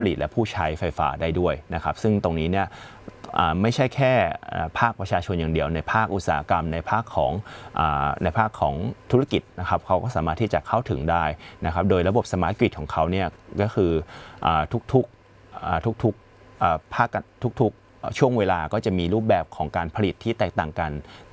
ผลิตและผู้ใช้ไฟฟ้าได้ด้วยนะครับซึ่งตรงนี้เนี่ยไม่ใช่แค่ภาคประชาชนอย่างเดียวในภาคอุตสาหกรรมในภาคของธุรกิจนะครับเขาก็สามารถที่จะเข้าถึงได้นะครับโดยระบบสมาร์ทกริดของเขาเนี่ยก็คือทุกๆภาคทุกๆช่วงเวลาก็จะมีรูปแบบของการผลิตที่แตกต่างกัน